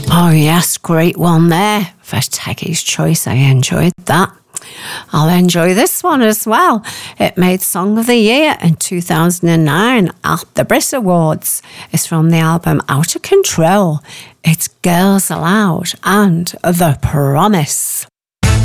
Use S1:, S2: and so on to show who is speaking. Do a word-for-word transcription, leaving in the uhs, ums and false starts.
S1: Oh yes, great one there for Teggy's Choice. I enjoyed that. I'll enjoy this one as well. It made Song of the Year in two thousand nine at the Brit Awards. It's from the album Out of Control. It's Girls Aloud and The Promise.